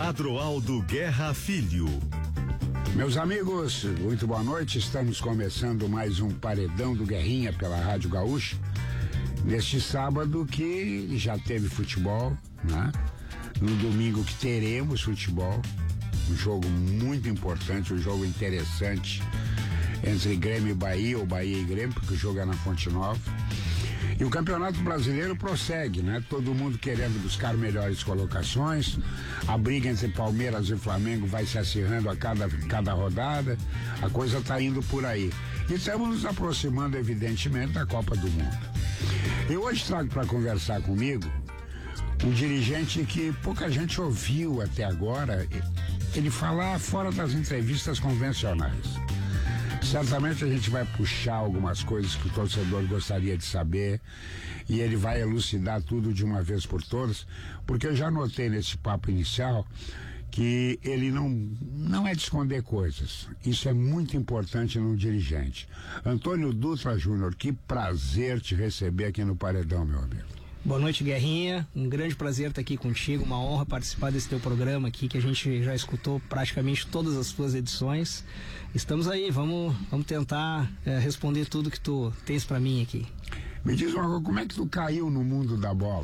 Adroaldo Guerra Filho. Meus amigos, muito boa noite. Estamos começando mais um Paredão do Guerrinha pela Rádio Gaúcha. Neste sábado que já teve futebol, né? No domingo que teremos futebol. Um jogo muito importante, um jogo interessante entre Grêmio e Bahia, ou Bahia e Grêmio, porque o jogo é na Fonte Nova. E o Campeonato Brasileiro prossegue, né? Todo mundo querendo buscar melhores colocações. A briga entre Palmeiras e Flamengo vai se acirrando a cada rodada. A coisa está indo por aí. E estamos nos aproximando, evidentemente, da Copa do Mundo. E hoje trago para conversar comigo um dirigente que pouca gente ouviu até agora ele falar fora das entrevistas convencionais. Certamente a gente vai puxar algumas coisas que o torcedor gostaria de saber e ele vai elucidar tudo de uma vez por todas, porque eu já notei nesse papo inicial que ele não é de esconder coisas. Isso é muito importante num dirigente. Antônio Dutra Júnior, que prazer te receber aqui no Paredão, meu amigo. Boa noite, Guerrinha. Um grande prazer estar aqui contigo, uma honra participar desse teu programa aqui, que a gente já escutou praticamente todas as tuas edições. Estamos aí, vamos tentar responder tudo que tu tens para mim aqui. Me diz uma coisa, como é que tu caiu no mundo da bola?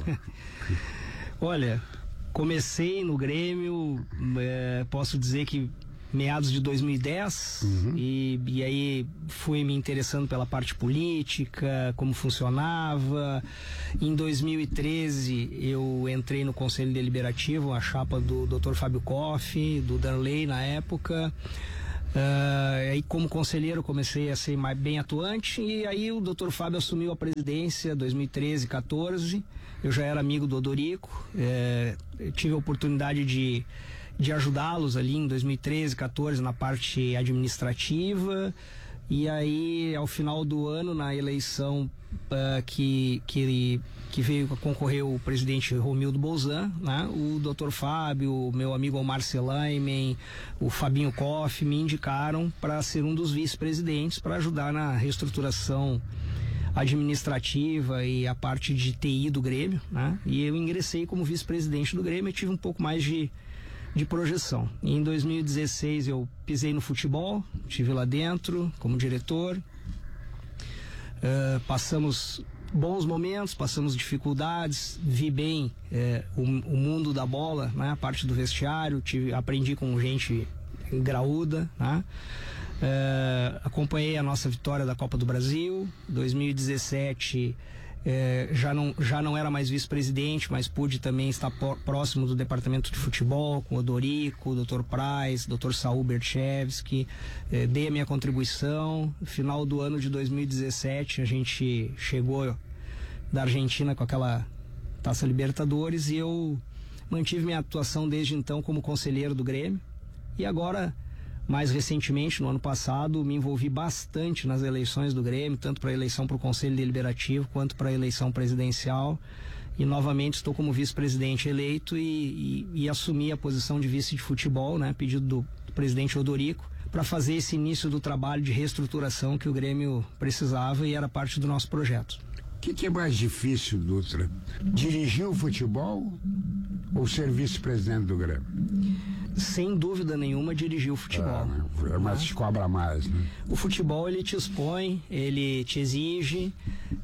Olha, comecei no Grêmio, posso dizer que meados de 2010, e aí fui me interessando pela parte política, como funcionava. Em 2013 eu entrei no Conselho Deliberativo, a chapa do Dr. Fábio Koff, do Darley na época. Aí como conselheiro comecei a ser mais bem atuante, e aí o Dr. Fábio assumiu a presidência 2013, 14. Eu já era amigo do Odorico, tive a oportunidade de ajudá-los ali em 2013, 14 na parte administrativa. E aí ao final do ano, na eleição que veio concorrer o presidente Romildo Bolzan, né? O Dr. Fábio, o meu amigo Omar Selaimen, o Fabinho Koff me indicaram para ser um dos vice-presidentes, para ajudar na reestruturação administrativa e a parte de TI do Grêmio, né? E eu ingressei como vice-presidente do Grêmio e tive um pouco mais de projeção. E em 2016 eu pisei no futebol, estive lá dentro como diretor. Passamos bons momentos, passamos dificuldades, vi bem o mundo da bola, né? A parte do vestiário, aprendi com gente graúda, né? Acompanhei a nossa vitória da Copa do Brasil. 2017 já não era mais vice-presidente, mas pude também estar próximo do departamento de futebol, com o Odorico, o Dr. Price, Dr. Saul Berchevski. Dei a minha contribuição. No final do ano de 2017 a gente chegou da Argentina com aquela Taça Libertadores, e eu mantive minha atuação desde então como conselheiro do Grêmio. E agora, mais recentemente, no ano passado, me envolvi bastante nas eleições do Grêmio, tanto para a eleição para o Conselho Deliberativo quanto para a eleição presidencial, e novamente estou como vice-presidente eleito e assumi a posição de vice de futebol, né, pedido do presidente Odorico, para fazer esse início do trabalho de reestruturação que o Grêmio precisava e era parte do nosso projeto. O que é mais difícil, Dutra? Dirigir o futebol ou ser vice-presidente do Grêmio? Sem dúvida nenhuma, dirigir o futebol. Mas te cobra mais, né? O futebol, ele te expõe, ele te exige.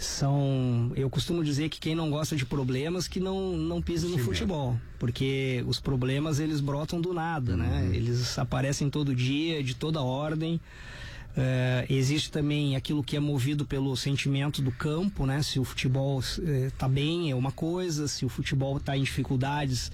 Eu costumo dizer que quem não gosta de problemas, que não pisa no futebol. Porque os problemas, eles brotam do nada, né? Eles aparecem todo dia, de toda ordem. Existe também aquilo que é movido pelo sentimento do campo, né? Se o futebol tá bem é uma coisa, se o futebol tá em dificuldades,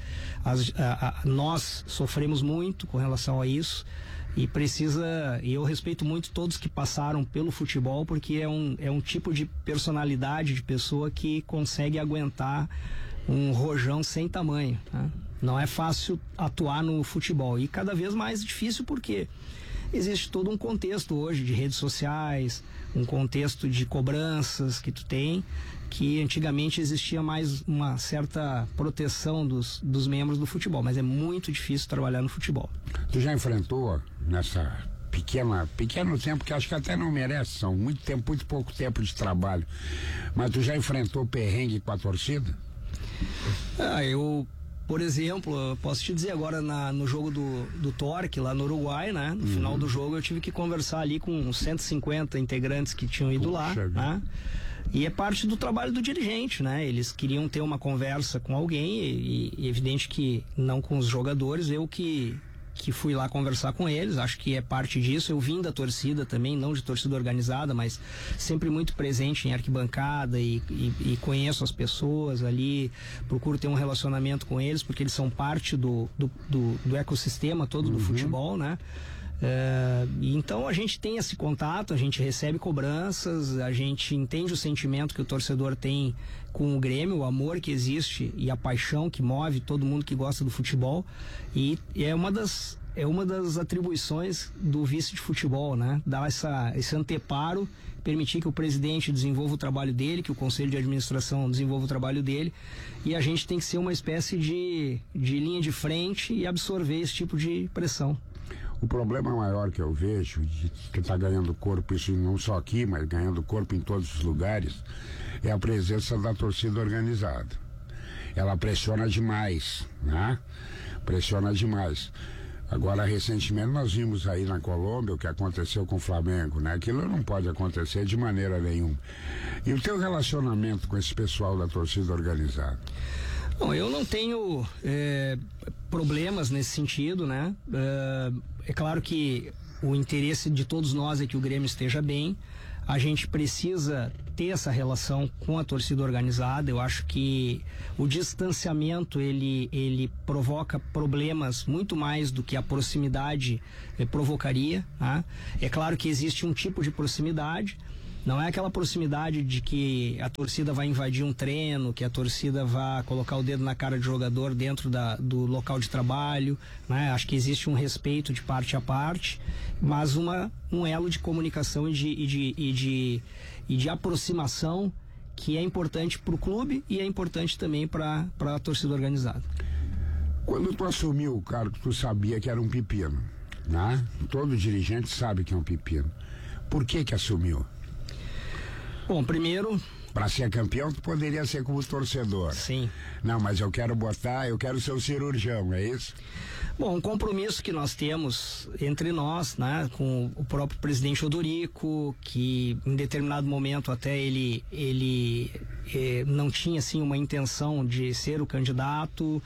nós sofremos muito com relação a isso, e eu respeito muito todos que passaram pelo futebol, porque é um tipo de personalidade de pessoa que consegue aguentar um rojão sem tamanho, né? Não é fácil atuar no futebol, e cada vez mais difícil porque existe todo um contexto hoje de redes sociais, um contexto de cobranças que tu tem, que antigamente existia mais uma certa proteção dos membros do futebol, mas é muito difícil trabalhar no futebol. Tu já enfrentou nessa pequeno tempo, que acho que até não merece, são muito pouco tempo de trabalho, mas tu já enfrentou perrengue com a torcida? Eu por exemplo, eu posso te dizer agora no jogo do Torque, lá no Uruguai, né? No final do jogo eu tive que conversar ali com uns 150 integrantes que tinham ido lá, né? E é parte do trabalho do dirigente, né? Eles queriam ter uma conversa com alguém e evidente que não com os jogadores, eu que fui lá conversar com eles, acho que é parte disso. Eu vim da torcida também, não de torcida organizada, mas sempre muito presente em arquibancada e conheço as pessoas ali, procuro ter um relacionamento com eles, porque eles são parte do ecossistema todo do futebol, né? Então a gente tem esse contato, a gente recebe cobranças, a gente entende o sentimento que o torcedor tem com o Grêmio, o amor que existe e a paixão que move todo mundo que gosta do futebol, e é uma das atribuições do vice de futebol, né? Dar esse anteparo, permitir que o presidente desenvolva o trabalho dele, que o conselho de administração desenvolva o trabalho dele, e a gente tem que ser uma espécie de linha de frente e absorver esse tipo de pressão. O problema maior que eu vejo, que está ganhando corpo, isso não só aqui, mas ganhando corpo em todos os lugares, é a presença da torcida organizada. Ela pressiona demais, né? Pressiona demais. Agora, recentemente, nós vimos aí na Colômbia o que aconteceu com o Flamengo, né? Aquilo não pode acontecer de maneira nenhuma. E o teu relacionamento com esse pessoal da torcida organizada? Bom, eu não tenho problemas nesse sentido, né? É claro que o interesse de todos nós é que o Grêmio esteja bem. A gente precisa ter essa relação com a torcida organizada. Eu acho que o distanciamento ele provoca problemas muito mais do que a proximidade provocaria, tá? É claro que existe um tipo de proximidade. Não é aquela proximidade de que a torcida vai invadir um treino, que a torcida vai colocar o dedo na cara de jogador dentro do local de trabalho, né? Acho que existe um respeito de parte a parte, mas um elo de comunicação e de aproximação que é importante para o clube e é importante também para a torcida organizada. Quando tu assumiu o cargo, tu sabia que era um pepino, né? Todo dirigente sabe que é um pepino. Por que assumiu? Bom, primeiro... Para ser campeão, tu poderia ser como torcedor. Sim. Não, mas eu quero ser o cirurgião, é isso? Bom, um compromisso que nós temos entre nós, né, com o próprio presidente Odorico, que em determinado momento até ele não tinha assim uma intenção de ser o candidato.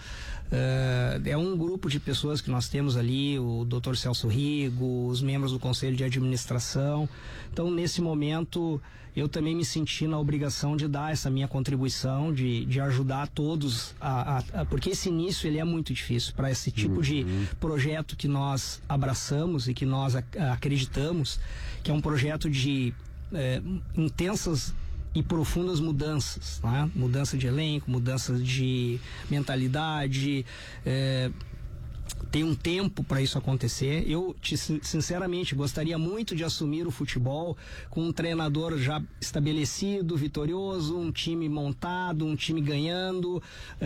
É um grupo de pessoas que nós temos ali, o Dr. Celso Rigo, os membros do Conselho de Administração. Então, nesse momento, eu também me senti na obrigação de dar essa minha contribuição, de ajudar todos, porque esse início ele é muito difícil para esse tipo de projeto que nós abraçamos e que nós acreditamos, que é um projeto de intensas e profundas mudanças, né? Mudança de elenco, mudança de mentalidade, tem um tempo para isso acontecer. Eu, sinceramente, gostaria muito de assumir o futebol com um treinador já estabelecido, vitorioso, um time montado, um time ganhando,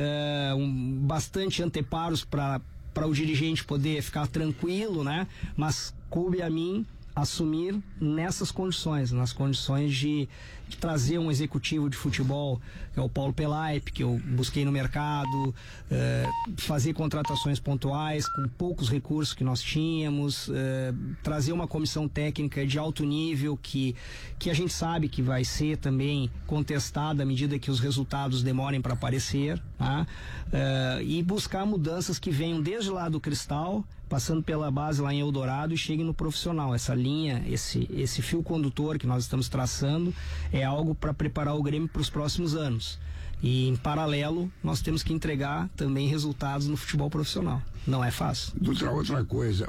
bastante anteparos para o dirigente poder ficar tranquilo, né? Mas coube a mim assumir nessas condições, nas condições de trazer um executivo de futebol, que é o Paulo Pelaipe, que eu busquei no mercado, fazer contratações pontuais com poucos recursos que nós tínhamos, trazer uma comissão técnica de alto nível que a gente sabe que vai ser também contestada à medida que os resultados demorem para aparecer, tá? E buscar mudanças que venham desde lá do Cristal, passando pela base lá em Eldorado e cheguem no profissional. Essa linha, esse fio condutor que nós estamos traçando é algo para preparar o Grêmio para os próximos anos. E em paralelo, nós temos que entregar também resultados no futebol profissional. Não é fácil. Outra coisa,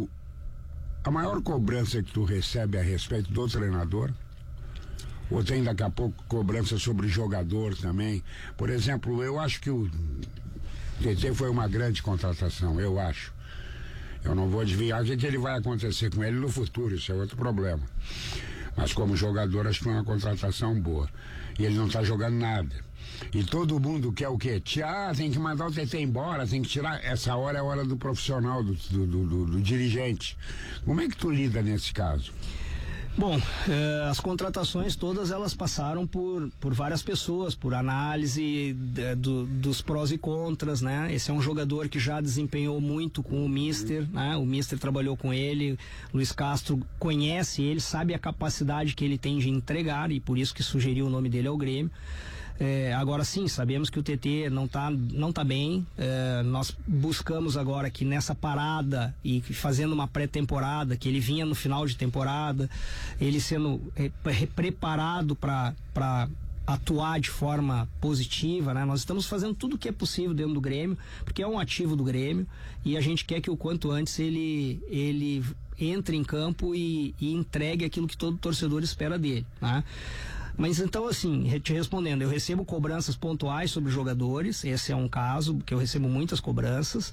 a maior cobrança que tu recebe a respeito do treinador, ou tem daqui a pouco cobrança sobre o jogador também? Por exemplo, eu acho que o TT foi uma grande contratação, eu acho. Eu não vou adivinhar o que ele vai acontecer com ele no futuro, isso é outro problema. Mas como jogador, acho que foi uma contratação boa. E ele não está jogando nada. E todo mundo quer o quê? Tem que mandar o TT embora, tem que tirar. Essa hora é a hora do profissional, do dirigente. Como é que tu lida nesse caso? Bom, as contratações todas elas passaram por várias pessoas, por análise dos prós e contras, né? Esse é um jogador que já desempenhou muito com o Mister, né? O Mister trabalhou com ele, Luiz Castro conhece ele, sabe a capacidade que ele tem de entregar e por isso que sugeriu o nome dele ao Grêmio. Agora sim, sabemos que o TT não tá bem. Nós buscamos agora que nessa parada e fazendo uma pré-temporada, que ele vinha no final de temporada, ele sendo preparado para atuar de forma positiva, né? Nós estamos fazendo tudo o que é possível dentro do Grêmio, porque é um ativo do Grêmio e a gente quer que o quanto antes ele entre em campo e entregue aquilo que todo torcedor espera dele, né? Mas então, assim, te respondendo, eu recebo cobranças pontuais sobre jogadores, esse é um caso que eu recebo muitas cobranças,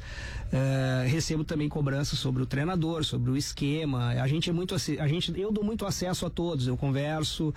recebo também cobranças sobre o treinador, sobre o esquema, eu dou muito acesso a todos, eu converso,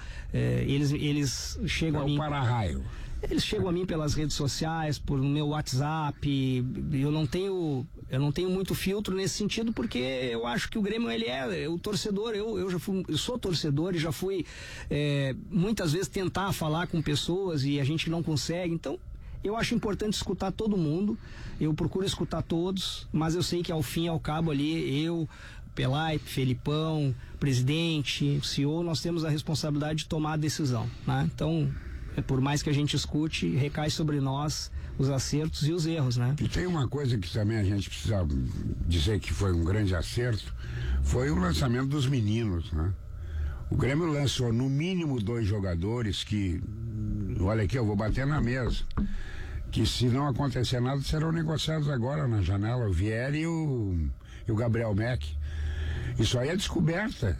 eles chegam a mim... para-raio. Eles chegam a mim pelas redes sociais, por meu WhatsApp. Eu não tenho muito filtro nesse sentido, porque eu acho que o Grêmio, ele é o torcedor. Eu sou torcedor e já fui muitas vezes tentar falar com pessoas e a gente não consegue. Então, eu acho importante escutar todo mundo. Eu procuro escutar todos, mas eu sei que ao fim e ao cabo ali, eu, Pelai, Felipão, presidente, CEO, nós temos a responsabilidade de tomar a decisão, né? Então, por mais que a gente escute, recai sobre nós os acertos e os erros, né? E tem uma coisa que também a gente precisa dizer que foi um grande acerto, foi o lançamento dos meninos, né? O Grêmio lançou no mínimo 2 jogadores que, olha aqui, eu vou bater na mesa, que se não acontecer nada serão negociados agora na janela, o Vieri e o Gabriel Mack. Isso aí é descoberta.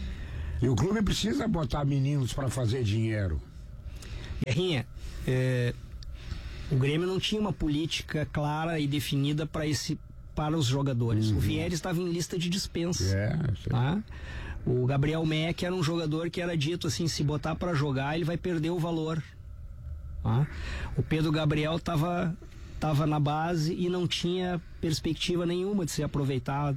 E o clube precisa botar meninos para fazer dinheiro. Guerrinha, o Grêmio não tinha uma política clara e definida para os jogadores. O Vieri estava em lista de dispensa. Tá? O Gabriel Mack era um jogador que era dito assim, se botar para jogar ele vai perder o valor. Tá? O Pedro Gabriel estava na base e não tinha perspectiva nenhuma de ser aproveitado.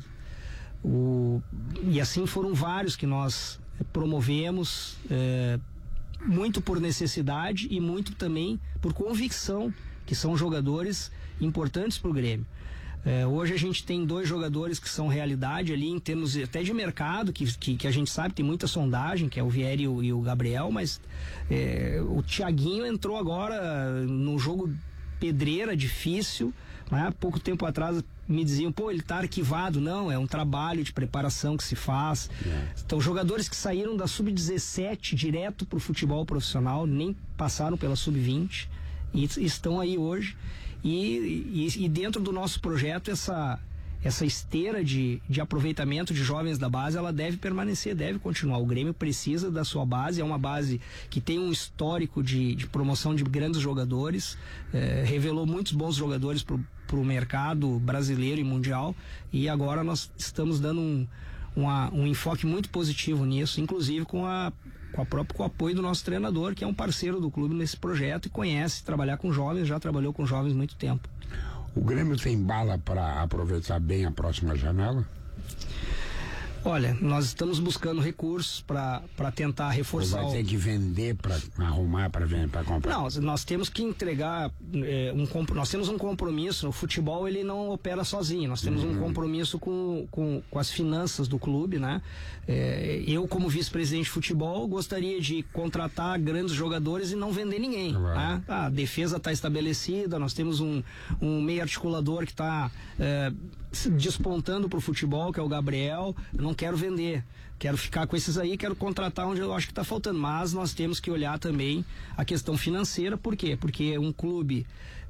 E assim foram vários que nós promovemos, muito por necessidade e muito também por convicção, que são jogadores importantes para o Grêmio. Hoje a gente tem 2 jogadores que são realidade ali em termos até de mercado, que a gente sabe, tem muita sondagem, que é o Vieri e o Gabriel, mas o Thiaguinho entrou agora no jogo pedreira, difícil, né? Pouco tempo atrás me diziam, ele tá arquivado. Não, é um trabalho de preparação que se faz. Então, jogadores que saíram da sub-17 direto pro futebol profissional, nem passaram pela sub-20 e estão aí hoje. E dentro do nosso projeto, essa esteira de aproveitamento de jovens da base, ela deve permanecer, deve continuar. O Grêmio precisa da sua base, é uma base que tem um histórico de promoção de grandes jogadores, revelou muitos bons jogadores pro mercado brasileiro e mundial, e agora nós estamos dando um enfoque muito positivo nisso, inclusive com o apoio do nosso treinador, que é um parceiro do clube nesse projeto e conhece trabalhar com jovens, já trabalhou com jovens há muito tempo. O Grêmio tem bala para aproveitar bem a próxima janela? Olha, nós estamos buscando recursos para tentar reforçar. Ou vai ter que vender para arrumar, para comprar? Não, nós temos que entregar nós temos um compromisso. O futebol, ele não opera sozinho. Nós temos um compromisso com as finanças do clube, né? Eu, como vice-presidente de futebol, gostaria de contratar grandes jogadores e não vender ninguém. Né? A defesa está estabelecida. Nós temos um meio articulador que está despontando para o futebol, que é o Gabriel. Eu não quero vender, quero ficar com esses aí, quero contratar onde eu acho que está faltando, mas nós temos que olhar também a questão financeira. Por quê? Porque um clube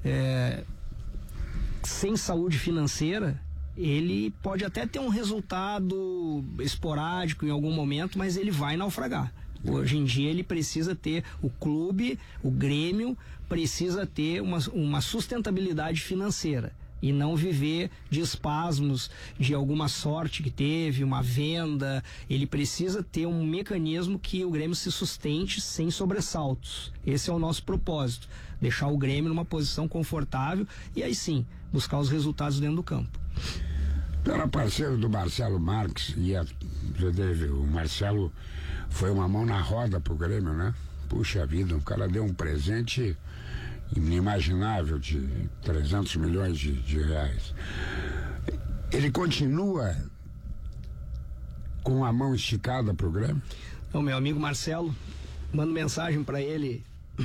sem saúde financeira, ele pode até ter um resultado esporádico em algum momento, mas ele vai naufragar. Hoje em dia ele precisa ter, o clube, o Grêmio precisa ter uma sustentabilidade financeira e não viver de espasmos, de alguma sorte que teve, uma venda. Ele precisa ter um mecanismo que o Grêmio se sustente sem sobressaltos. Esse é o nosso propósito, deixar o Grêmio numa posição confortável e aí sim, buscar os resultados dentro do campo. Eu era parceiro do Marcelo Marques o Marcelo foi uma mão na roda pro Grêmio, né? Puxa vida, o cara deu um presente inimaginável de 300 milhões de reais. Ele continua com a mão esticada pro Grêmio? Então, meu amigo Marcelo, mando mensagem para ele,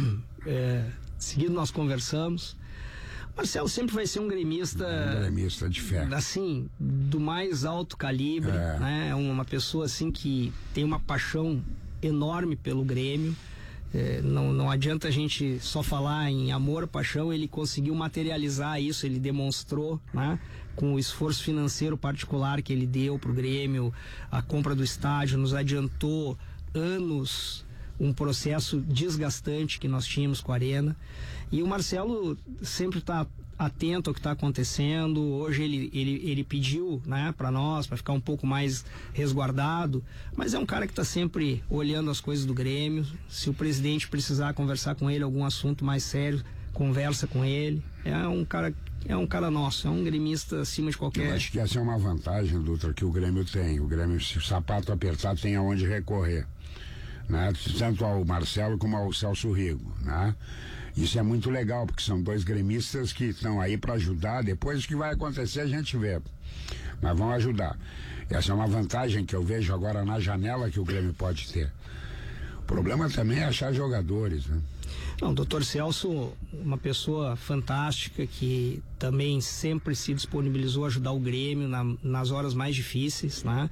seguido nós conversamos. Marcelo sempre vai ser um gremista de fé, assim, do mais alto calibre, né? É uma pessoa assim que tem uma paixão enorme pelo Grêmio. Não adianta a gente só falar em amor, paixão. Ele conseguiu materializar isso, ele demonstrou, né? Com o esforço financeiro particular que ele deu pro Grêmio, a compra do estádio nos adiantou anos, um processo desgastante que nós tínhamos com a Arena. E o Marcelo sempre está atento ao que está acontecendo. Hoje ele pediu, né, para nós, para ficar um pouco mais resguardado, mas é um cara que está sempre olhando as coisas do Grêmio. Se o presidente precisar conversar com ele algum assunto mais sério, conversa com ele. É um cara nosso, é um gremista acima de qualquer... Eu acho que essa é uma vantagem, Dutra, que o Grêmio tem. O Grêmio, se o sapato apertar, tem aonde recorrer, né? Tanto ao Marcelo como ao Celso Rigo, né? Isso é muito legal, porque são dois gremistas que estão aí para ajudar. Depois o que vai acontecer a gente vê, mas vão ajudar. Essa é uma vantagem que eu vejo agora na janela que o Grêmio pode ter. O problema também é achar jogadores, né? Não, o Dr. Celso, uma pessoa fantástica que também sempre se disponibilizou a ajudar o Grêmio nas horas mais difíceis, né?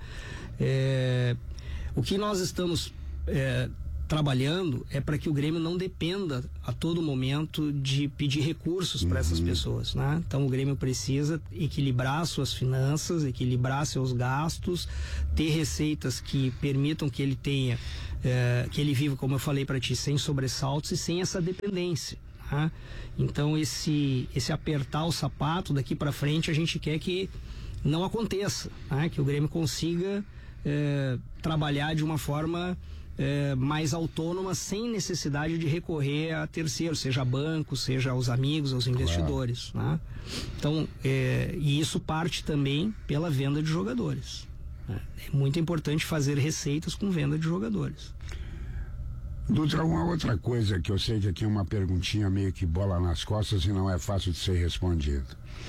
O que nós estamos trabalhando é para que o Grêmio não dependa a todo momento de pedir recursos para essas pessoas, né? Então o Grêmio precisa equilibrar suas finanças, equilibrar seus gastos, ter receitas que permitam que ele tenha, que ele viva, como eu falei para ti, sem sobressaltos e sem essa dependência, né? Então esse apertar o sapato daqui para frente a gente quer que não aconteça, né? Que o Grêmio consiga trabalhar de uma forma mais autônoma, sem necessidade de recorrer a terceiros, seja banco, seja aos amigos, aos investidores, né? Então, e isso parte também pela venda de jogadores, né? É muito importante fazer receitas com venda de jogadores. Dutra, uma outra coisa que eu sei que aqui é uma perguntinha meio que bola nas costas e não é fácil de ser respondida.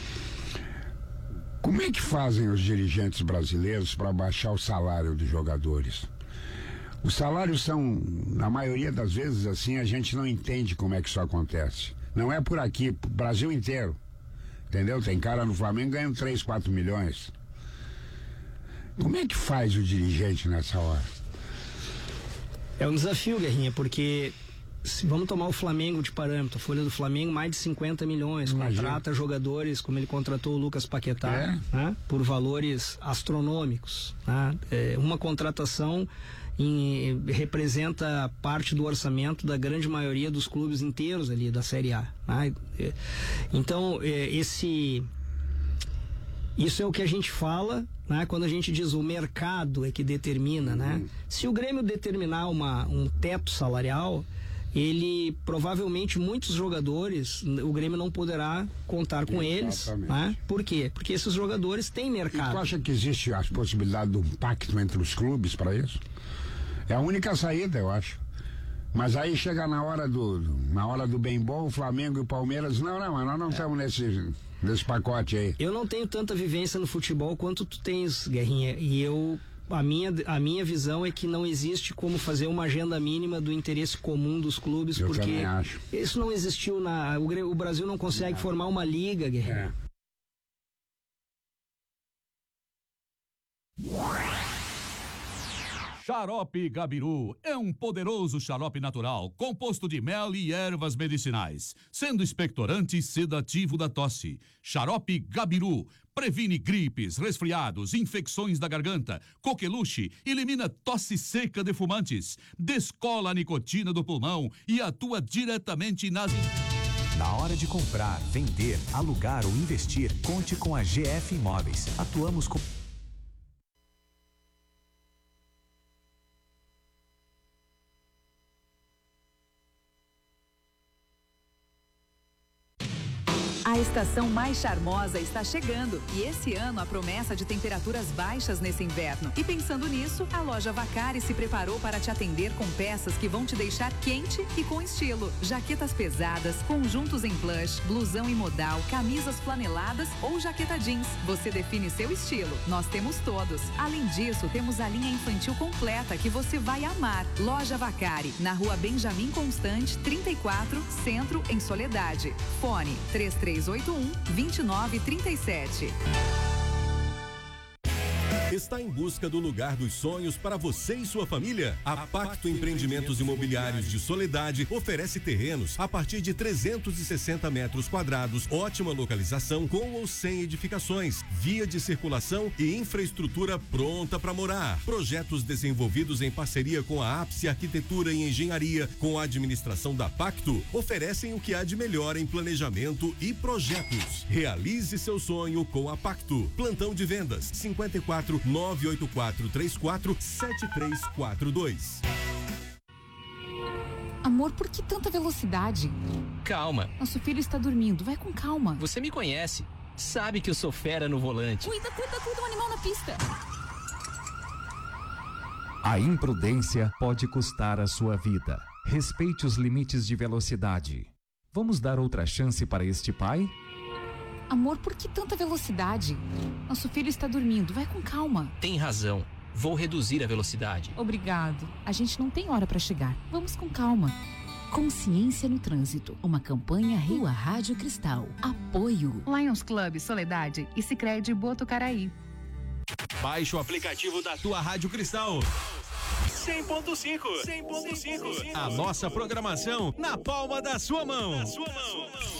Como é que fazem os dirigentes brasileiros para baixar o salário dos jogadores? Os salários são, na maioria das vezes, assim, a gente não entende como é que isso acontece. Não é por aqui, pro Brasil inteiro. Entendeu? Tem cara no Flamengo ganhando 3, 4 milhões. Como é que faz o dirigente nessa hora? É um desafio, Guerrinha, porque vamos tomar o Flamengo de parâmetro. A folha do Flamengo, mais de 50 milhões. Imagina. Contrata jogadores, como ele contratou o Lucas Paquetá, né? Por valores astronômicos, né? Uma contratação representa parte do orçamento da grande maioria dos clubes inteiros ali da Série A, né? Então, isso é o que a gente fala, né? Quando a gente diz o mercado é que determina, né? Se o Grêmio determinar um teto salarial, ele provavelmente muitos jogadores, o Grêmio não poderá contar com eles, né? Por quê? Porque esses jogadores têm mercado. E tu acha que existe a possibilidade de um pacto entre os clubes para isso? É a única saída, eu acho. Mas aí chega na hora do bem bom, o Flamengo e o Palmeiras, não, mas nós não estamos nesse pacote aí. Eu não tenho tanta vivência no futebol quanto tu tens, Guerrinha, e a minha visão é que não existe como fazer uma agenda mínima do interesse comum dos clubes, eu porque também acho. Isso não existiu o Brasil não consegue formar uma liga, Guerrinha. Xarope Gabiru é um poderoso xarope natural, composto de mel e ervas medicinais, sendo expectorante e sedativo da tosse. Xarope Gabiru previne gripes, resfriados, infecções da garganta, coqueluche, elimina tosse seca de fumantes, descola a nicotina do pulmão e atua diretamente nas... Na hora de comprar, vender, alugar ou investir, conte com a GF Imóveis. Atuamos com... A estação mais charmosa está chegando e esse ano a promessa de temperaturas baixas nesse inverno. E pensando nisso, a loja Vacari se preparou para te atender com peças que vão te deixar quente e com estilo. Jaquetas pesadas, conjuntos em plush, blusão em modal, camisas flaneladas ou jaqueta jeans. Você define seu estilo. Nós temos todos. Além disso, temos a linha infantil completa que você vai amar. Loja Vacari, na rua Benjamin Constante, 34, Centro, em Soledade. Fone 3381-2937. Está em busca do lugar dos sonhos para você e sua família? A Pacto Empreendimentos Imobiliários de Soledade oferece terrenos a partir de 360 metros quadrados, ótima localização com ou sem edificações, via de circulação e infraestrutura pronta para morar. Projetos desenvolvidos em parceria com a Ápice Arquitetura e Engenharia, com a administração da Pacto, oferecem o que há de melhor em planejamento e projetos. Realize seu sonho com a Pacto. Plantão de vendas 54 984 34 7342. Amor, por que tanta velocidade? Calma. Nosso filho está dormindo, vai com calma. Você me conhece, sabe que eu sou fera no volante. Cuida, um animal na pista. A imprudência pode custar a sua vida. Respeite os limites de velocidade. Vamos dar outra chance para este pai? Amor, por que tanta velocidade? Nosso filho está dormindo, vai com calma. Tem razão. Vou reduzir a velocidade. Obrigado. A gente não tem hora para chegar. Vamos com calma. Consciência no Trânsito, uma campanha Rua Rádio Cristal. Apoio Lions Club Soledade e Sicredi Botucaraí. Baixe o aplicativo da tua Rádio Cristal. 100.5. A nossa programação na palma da sua mão.